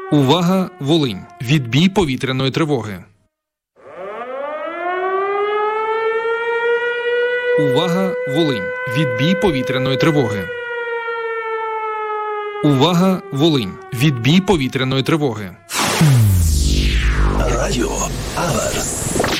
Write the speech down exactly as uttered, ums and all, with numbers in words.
Увага, Волинь! Відбій повітряної тривоги. Увага, Волинь! Відбій повітряної тривоги. Увага, Волинь! Відбій повітряної тривоги. Радіо Аверс.